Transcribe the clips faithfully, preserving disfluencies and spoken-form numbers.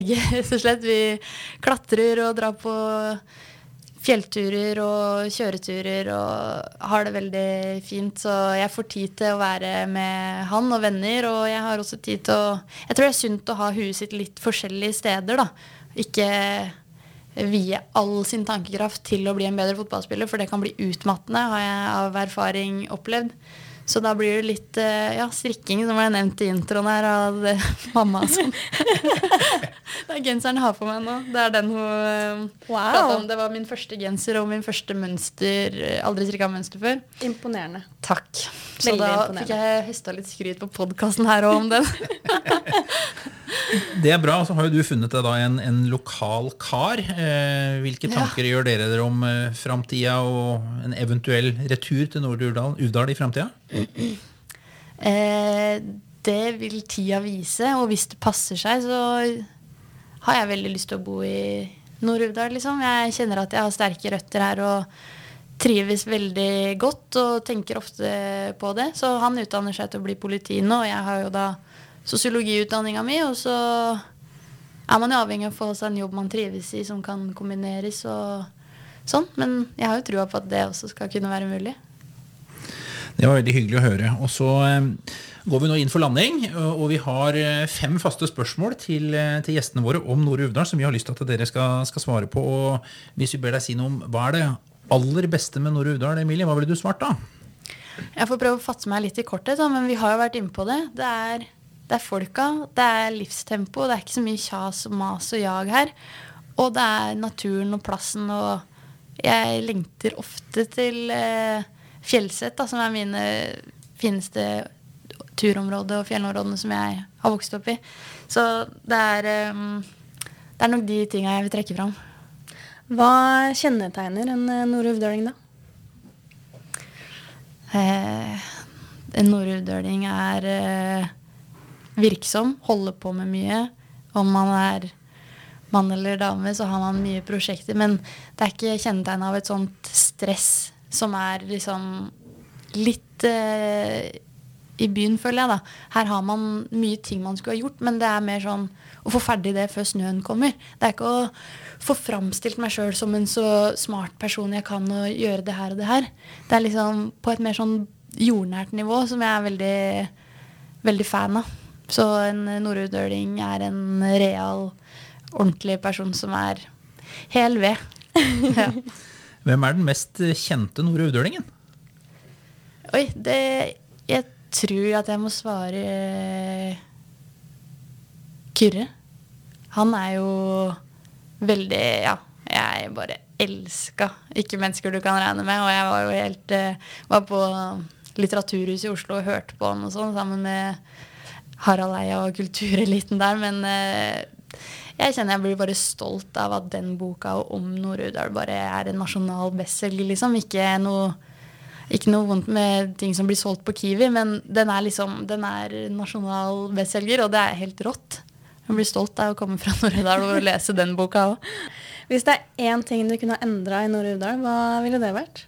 Så slett vi klatrer og drar på fjellturer og kjøreturer og har det veldig fint, så jeg får tid til å være med han og venner, og jeg har også tid til å, jeg tror det er sunt å ha huet sitt litt forskjellige steder da, ikke vie all sin tankekraft til å bli en bedre fotballspiller, for det kan bli utmattende, har jeg av erfaring opplevd. Så da blir det litt, ja, strikking, som jeg nevnte i introen her, av det, mamma som. Det er genseren jeg har på meg nå. Det er den hun wow. pratet om. Det var min første genser og min første mønster, aldri strikket mønster før. Imponerende. Takk. Så Veldig da imponerende. fikk jeg høstet litt skryt på podcasten her om den. Det er bra, så har jo du funnet deg da en, en lokal kar. Eh, hvilke tanker ja. gjør dere dere om eh, fremtiden og en eventuell retur til Nord-Uvdal Uvdal i fremtiden? Eh, det vil tida vise, og hvis det passer seg, så har jeg veldig lyst til å bo i Nord-Uvdal, liksom. Jeg kjenner at jeg har sterke røtter her, og trives veldig godt, og tenker ofte på det. Så han utdanner seg til å bli politi nå, og jeg har jo da sosiologiutdanninga mi, og så er man jo avhengig av å få seg en jobb man trives i, som kan kombineres og sånn. Men jeg har jo trua på at det også skal kunne være mulig. Det var veldig hyggelig å høre. Og så eh, går vi nå inn for landing, og vi har fem faste spørsmål til, til gjestene våre om Nord-Uvdal, som vi har lyst til at dere skal, skal svare på. Og hvis vi ber deg si noe om, hva er det aller beste med Nord-Uvdal, Emilie? Hva ville du svart da? Jeg får prøve å fatte meg litt i korthet, men vi har jo vært inne på det. Det er... Det er folka, det er livstempo, det er ikke så mye kjas og mas og jag her. Og det er naturen og plassen, og jeg lengter ofte til eh, Fjellset, da, som er mine fineste turområder og fjellområdene som jeg har vokst opp i. Så det er, um, det er nok de tingene jeg vil trekke fram. Hva kjennetegner en nord-uvdøling da? Eh, en nord-uvdøling er... Eh, virksom, holder på med mye. Om man er mann eller dame, så har man mye prosjekter, men det er ikke kjennetegnet av et sånt stress som er liksom litt eh, i byen, føler jeg da. Her har man mye ting man skulle ha gjort, men det er mer sånn å få ferdig det før snøen kommer. Det er ikke å få framstilt meg selv som en så smart person jeg kan og gjøre det her og det her. Det er liksom på et mer sånn jordnært nivå som jeg er veldig, veldig fan av. Så en nord-uvdøling er en real, ordentlig person som er hel ved. Ja. Hvem er den mest kjente nord-uvdølingen? Oi, det, jeg tror at jeg må svare Kyrre. Han er jo veldig, ja, jeg bare elsket ikke mennesker du kan regne med, og jeg var jo helt, var på litteraturhuset i Oslo og hørte på han og sånn, sammen med Harald Eia og kultureliten der, men eh, jeg kjenner jeg blir bare stolt av at den boka om Nord-Uvdal bare er en nasjonal bestselger, liksom. Ikke noe, ikke noe vondt med ting som blir solgt på Kiwi, men den er liksom, den er nasjonal bestselger, og det er helt rått. Jeg blir stolt av å komme fra Nord-Uvdal og lese den boka også. Hvis det er en ting du kunne ha endret i Nord-Uvdal, hva ville det vært?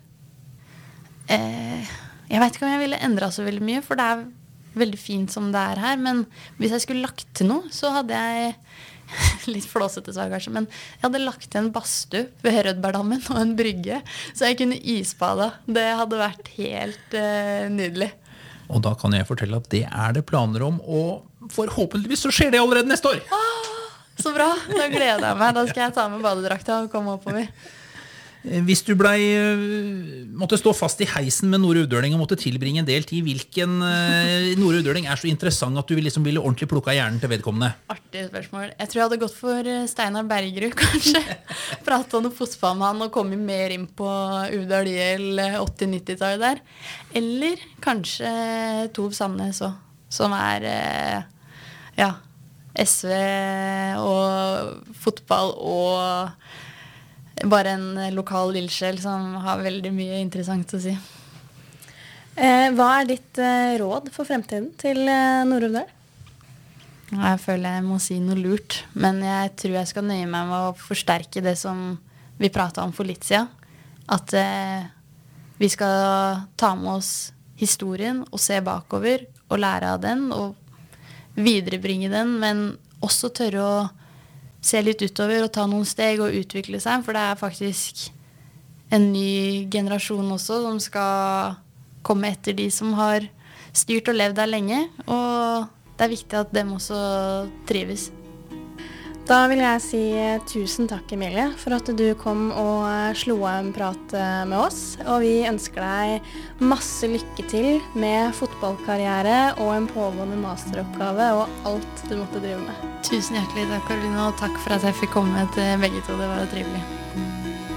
Eh, jeg vet ikke om jeg ville endret så veldig mye, for det er veldig fint som det er her, men hvis jeg skulle lagt til noe, så hadde jeg litt flåsete svar kanskje, men jeg hadde lagt til en badstue ved Rødbergdammen og en brygge, så jeg kunne isbade. Det hadde vært helt uh, nydelig. Og da kan jeg fortelle at det er det planer om, og forhåpentligvis så skjer det allerede neste år. Ah, så bra, da gleder jeg meg. Da skal jeg ta med badedrakta og komme oppover. Hvis du ble, måtte stå fast i heisen med Nord-Uvdøling og måtte tilbringe en del tid, hvilken Nord-Uvdøling er så interessant at du liksom ville ordentlig plukke av hjernen til vedkommende? Artig spørsmål. Jeg tror jeg hadde gått for Steinar Bergerud, kanskje. Prate om noe fotball med han og komme mer inn på Uvdal I L åtti-nitti-tallet der. Eller kanskje Tove Sandnes også, som er ja, S V og fotball og bare en lokal ildsjel som har veldig mye interessant å si. Eh, hva er ditt eh, råd for fremtiden til eh, Nord-Uvdal? Jeg føler jeg må si noe lurt, men jeg tror jeg skal nøye meg med å forsterke det som vi pratet om for litt siden. At eh, vi skal ta med oss historien og se bakover og lære av den og viderebringe den, men også tørre å se litt utover og ta noen steg og utvikle seg, for det er faktisk en ny generasjon også som skal komme etter de som har styrt og levd der lenge, og det er viktig at dem også trives. Da vil jeg si tusen takk, Emilie, for at du kom og slo av en prat med oss. Og vi ønsker deg masse lykke til med fotballkarriere og en pågående masteroppgave og alt du måtte drive med. Tusen hjertelig takk, Karoline, og takk for at jeg fikk komme til begge to. Det var trivelig.